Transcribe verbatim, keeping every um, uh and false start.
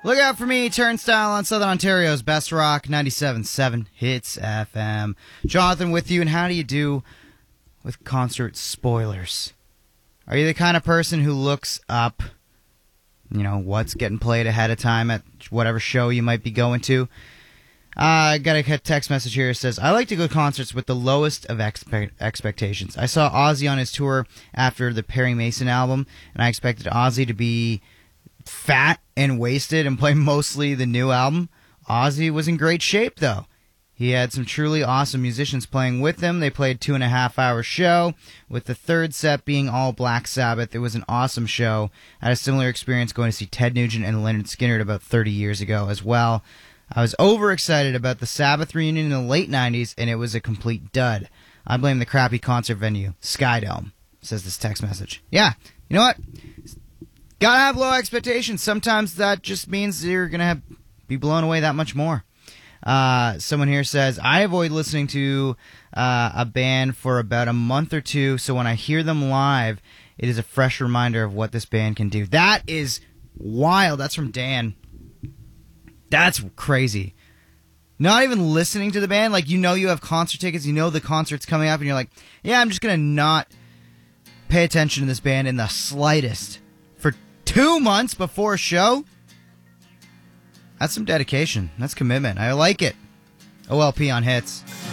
Look out for me, Turnstile on Southern Ontario's Best Rock, ninety-seven point seven Hits F M. Jonathan with you, and how do you do with concert spoilers? Are you the kind of person who looks up, you know, what's getting played ahead of time at whatever show you might be going to? Uh, I got a text message here that says, I like to go to concerts with the lowest of expe- expectations. I saw Ozzy on his tour after the Perry Mason album, and I expected Ozzy to be fat and wasted and play mostly the new album. Ozzy was in great shape, though. He had some truly awesome musicians playing with him. They played a two and a half hour show, with the third set being all Black Sabbath. It was an awesome show. I had a similar experience going to see Ted Nugent and Lynyrd Skynyrd about thirty years ago as well. I was overexcited about the Sabbath reunion in the late nineties, and it was a complete dud. I blame the crappy concert venue, Skydome, says this text message. Yeah, you know what? Gotta have low expectations. Sometimes that just means you're gonna have, be blown away that much more. Uh, someone here says, I avoid listening to uh, a band for about a month or two, so when I hear them live, it is a fresh reminder of what this band can do. That is wild. That's from Dan. That's crazy. Not even listening to the band, like, you know you have concert tickets, you know the concert's coming up, and you're like, yeah, I'm just going to not pay attention to this band in the slightest for two months before a show? That's some dedication. That's commitment. I like it. O L P on Hits.